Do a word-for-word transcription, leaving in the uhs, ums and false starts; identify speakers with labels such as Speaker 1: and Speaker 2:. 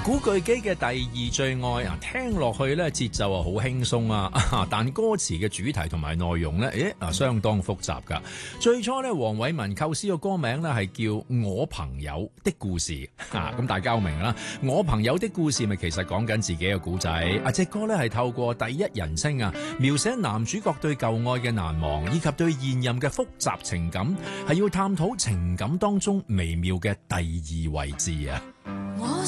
Speaker 1: 古巨基嘅第二最愛啊，聽落去咧節奏啊好輕鬆啊，但歌詞嘅主題同埋內容咧，誒啊相當複雜噶。最初咧，黃偉文構思個歌名咧係叫《我朋友的故事》啊，咁大家都明啦，《我朋友的故事》咪其實講緊自己嘅故仔。啊，隻歌咧係透過第一人稱啊，描寫男主角對舊愛嘅難忘，以及對現任嘅複雜情感，係要探討情感當中微妙嘅第二位置啊。
Speaker 2: 我